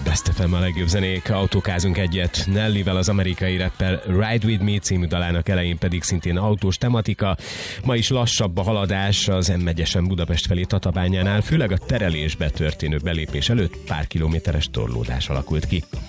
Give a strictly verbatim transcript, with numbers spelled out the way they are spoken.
Best ef em a legjobb zenék, autókázunk egyet Nellyvel, az amerikai rapper Ride With Me című dalának elején pedig szintén autós tematika. Ma is lassabb a haladás az em egyesen Budapest felé Tatabányánál, főleg a terelésbe történő belépés előtt pár kilométeres torlódás alakult ki.